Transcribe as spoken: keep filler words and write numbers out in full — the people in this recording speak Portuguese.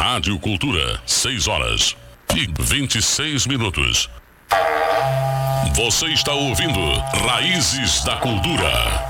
Rádio Cultura, seis horas e vinte e seis minutos. Você está ouvindo Raízes da Cultura.